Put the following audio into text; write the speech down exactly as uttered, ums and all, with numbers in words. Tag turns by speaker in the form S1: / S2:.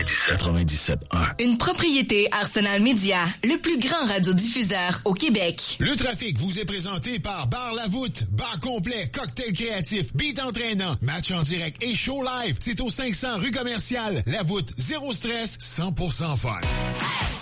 S1: quatre-vingt-dix-sept quatre-vingt-dix-sept un.
S2: Une propriété Arsenal Média, le plus grand radiodiffuseur au Québec.
S3: Le trafic vous est présenté par Bar La Voûte, bar complet, cocktail créatif, beat entraînant, match en direct et show live. C'est au cinq cents rue commerciale. La Voûte, zéro stress, cent pour cent fun.